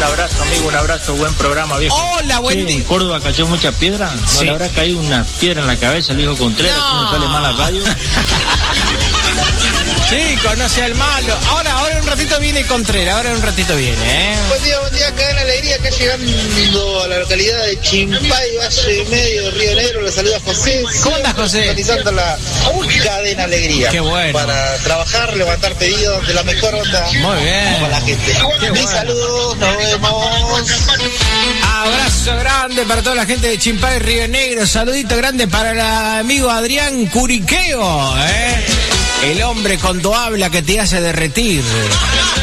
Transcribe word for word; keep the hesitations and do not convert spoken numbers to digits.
abrazo, amigo, un abrazo, buen programa, viejo. Hola, buen día. ¿En Córdoba cayó mucha piedra? ¿No Sí. le habrá caído una piedra en la cabeza al hijo Contreras? No. ¿No sale mal la radio? Chicos, no sea el malo. Ahora, ahora en un ratito viene Contreras, ahora en un ratito viene, ¿eh? Buen día, buen día, acá en Alegría, acá llegando a la localidad de Chimpay, Valle Medio, Río Negro. Le saluda José. ¿Cómo andás, José? Organizando la cadena Alegría. Qué bueno. Para trabajar, levantar pedidos de la mejor onda. Muy bien. Con la gente. Qué Mis bueno. saludos, nos vemos. Abrazo grande para toda la gente de Chimpay, Río Negro. Saludito grande para el amigo Adrián Curiqueo, ¿eh? El hombre cuando habla que te hace derretir.